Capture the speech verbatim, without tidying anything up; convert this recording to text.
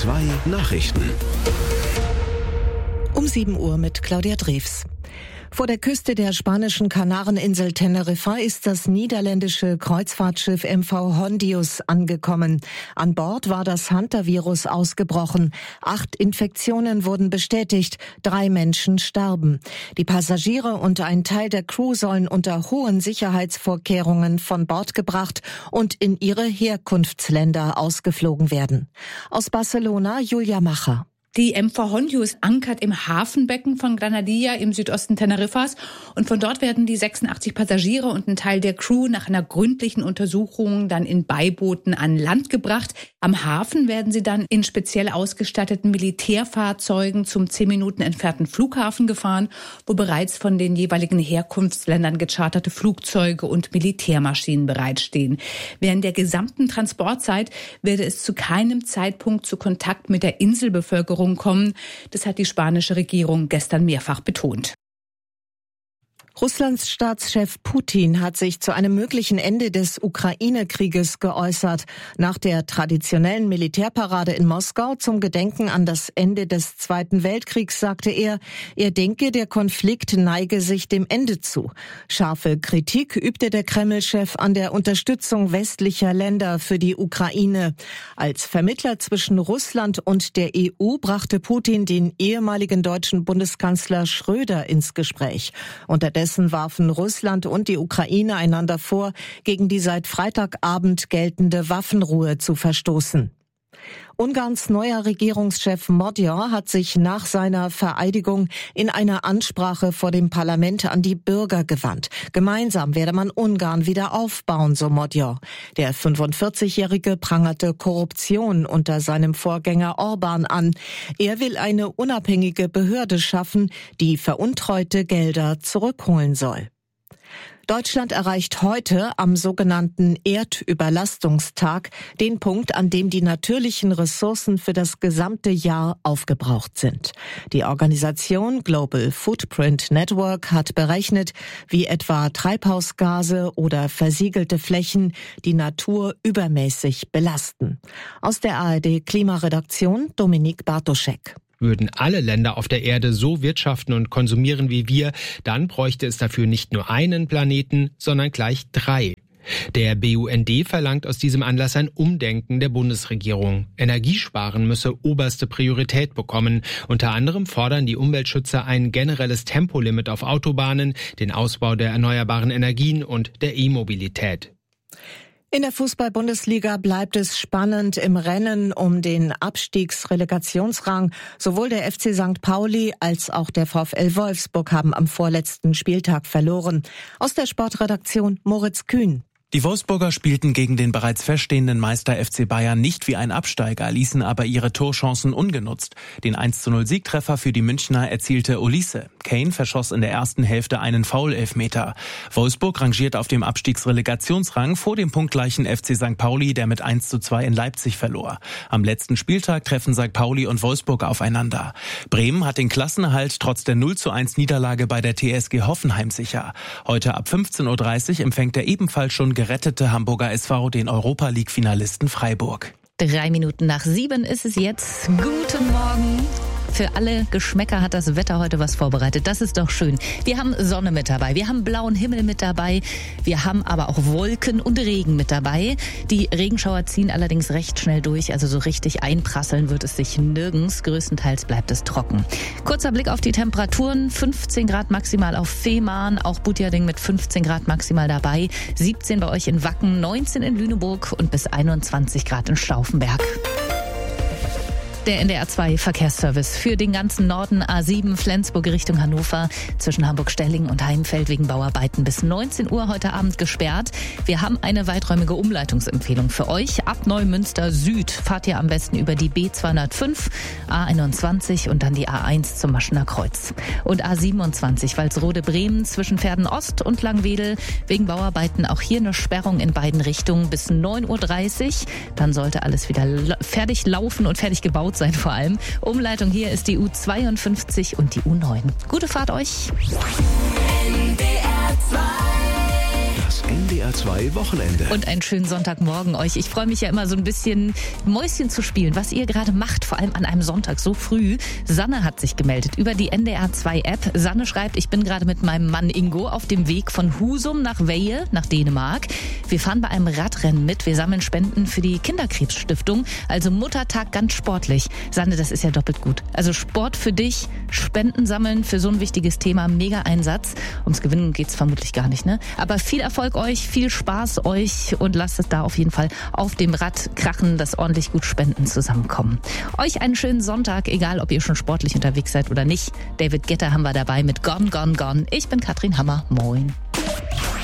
zwei Nachrichten. Um sieben Uhr mit Claudia Drews. Vor der Küste der spanischen Kanareninsel Teneriffa ist das niederländische Kreuzfahrtschiff M V Hondius angekommen. An Bord war das Hantavirus ausgebrochen. Acht Infektionen wurden bestätigt, drei Menschen starben. Die Passagiere und ein Teil der Crew sollen unter hohen Sicherheitsvorkehrungen von Bord gebracht und in ihre Herkunftsländer ausgeflogen werden. Aus Barcelona, Julia Macher. Die M V Hondius ankert im Hafenbecken von Granadilla im Südosten Teneriffas und von dort werden die sechsundachtzig Passagiere und ein Teil der Crew nach einer gründlichen Untersuchung dann in Beibooten an Land gebracht. Am Hafen werden sie dann in speziell ausgestatteten Militärfahrzeugen zum zehn Minuten entfernten Flughafen gefahren, wo bereits von den jeweiligen Herkunftsländern gecharterte Flugzeuge und Militärmaschinen bereitstehen. Während der gesamten Transportzeit werde es zu keinem Zeitpunkt zu Kontakt mit der Inselbevölkerung kommen. Das hat die spanische Regierung gestern mehrfach betont. Russlands Staatschef Putin hat sich zu einem möglichen Ende des Ukraine-Krieges geäußert. Nach der traditionellen Militärparade in Moskau zum Gedenken an das Ende des Zweiten Weltkriegs sagte er, er denke, der Konflikt neige sich dem Ende zu. Scharfe Kritik übte der Kreml-Chef an der Unterstützung westlicher Länder für die Ukraine. Als Vermittler zwischen Russland und der E U brachte Putin den ehemaligen deutschen Bundeskanzler Schröder ins Gespräch. Unterdessen warfen Russland und die Ukraine einander vor, gegen die seit Freitagabend geltende Waffenruhe zu verstoßen. Ungarns neuer Regierungschef Magyar hat sich nach seiner Vereidigung in einer Ansprache vor dem Parlament an die Bürger gewandt. Gemeinsam werde man Ungarn wieder aufbauen, so Magyar. Der fünfundvierzigjährige prangerte Korruption unter seinem Vorgänger Orbán an. Er will eine unabhängige Behörde schaffen, die veruntreute Gelder zurückholen soll. Deutschland erreicht heute am sogenannten Erdüberlastungstag den Punkt, an dem die natürlichen Ressourcen für das gesamte Jahr aufgebraucht sind. Die Organisation Global Footprint Network hat berechnet, wie etwa Treibhausgase oder versiegelte Flächen die Natur übermäßig belasten. Aus der A R D-Klimaredaktion Dominik Bartoschek. Würden alle Länder auf der Erde so wirtschaften und konsumieren wie wir, dann bräuchte es dafür nicht nur einen Planeten, sondern gleich drei. Der B U N D verlangt aus diesem Anlass ein Umdenken der Bundesregierung. Energiesparen müsse oberste Priorität bekommen. Unter anderem fordern die Umweltschützer ein generelles Tempolimit auf Autobahnen, den Ausbau der erneuerbaren Energien und der E-Mobilität. In der Fußball-Bundesliga bleibt es spannend im Rennen um den Abstiegsrelegationsrang. Sowohl der F C Sankt Pauli als auch der VfL Wolfsburg haben am vorletzten Spieltag verloren. Aus der Sportredaktion Moritz Kühn. Die Wolfsburger spielten gegen den bereits feststehenden Meister F C Bayern nicht wie ein Absteiger, ließen aber ihre Torchancen ungenutzt. Den eins zu null Siegtreffer für die Münchner erzielte Olise. Kane verschoss in der ersten Hälfte einen Foul-Elfmeter. Wolfsburg rangiert auf dem Abstiegsrelegationsrang vor dem punktgleichen F C Sankt Pauli, der mit eins zu zwei in Leipzig verlor. Am letzten Spieltag treffen Sankt Pauli und Wolfsburg aufeinander. Bremen hat den Klassenerhalt trotz der null zu eins Niederlage bei der T S G Hoffenheim sicher. Heute ab fünfzehn Uhr dreißig empfängt der ebenfalls schon gerettete Hamburger S V den Europa-League-Finalisten Freiburg. Drei Minuten nach sieben ist es jetzt. Guten Morgen. Für alle Geschmäcker hat das Wetter heute was vorbereitet. Das ist doch schön. Wir haben Sonne mit dabei, wir haben blauen Himmel mit dabei, wir haben aber auch Wolken und Regen mit dabei. Die Regenschauer ziehen allerdings recht schnell durch, also so richtig einprasseln wird es sich nirgends. Größtenteils bleibt es trocken. Kurzer Blick auf die Temperaturen. fünfzehn Grad maximal auf Fehmarn, auch Butjading mit fünfzehn Grad maximal dabei. siebzehn bei euch in Wacken, neunzehn in Lüneburg und bis einundzwanzig Grad in Stauffenberg. Der N D R zwei Verkehrsservice für den ganzen Norden, A sieben Flensburg Richtung Hannover, zwischen Hamburg-Stellingen und Heimfeld wegen Bauarbeiten bis neunzehn Uhr heute Abend gesperrt. Wir haben eine weiträumige Umleitungsempfehlung für euch. Ab Neumünster Süd fahrt ihr am besten über die B zweihundertfünf, A einundzwanzig und dann die A eins zum Maschener Kreuz. Und A siebenundzwanzig Walsrode-Bremen zwischen Verden Ost und Langwedel wegen Bauarbeiten auch hier eine Sperrung in beiden Richtungen bis neun Uhr dreißig. Dann sollte alles wieder fertig laufen und fertig gebaut sein vor allem. Umleitung hier ist die U zweiundfünfzig und die U neun. Gute Fahrt euch. Das N D R zwei Wochenende. Und einen schönen Sonntagmorgen euch. Ich freue mich ja immer so ein bisschen Mäuschen zu spielen, was ihr gerade macht, vor allem an einem Sonntag so früh. Sanne hat sich gemeldet über die N D R zwei App. Sanne schreibt, ich bin gerade mit meinem Mann Ingo auf dem Weg von Husum nach Veje, nach Dänemark. Wir fahren bei einem Radrennen mit. Wir sammeln Spenden für die Kinderkrebsstiftung. Also Muttertag ganz sportlich. Sanne, das ist ja doppelt gut. Also Sport für dich, Spenden sammeln für so ein wichtiges Thema, mega Einsatz. Ums Gewinnen geht's vermutlich gar nicht, ne? Aber viel Erfolg euch, viel Spaß euch und lasst es da auf jeden Fall auf dem Rad krachen, dass ordentlich gut Spenden zusammenkommen. Euch einen schönen Sonntag, egal ob ihr schon sportlich unterwegs seid oder nicht. David Guetta haben wir dabei mit Gone, Gone, Gone. Ich bin Katrin Hammer. Moin.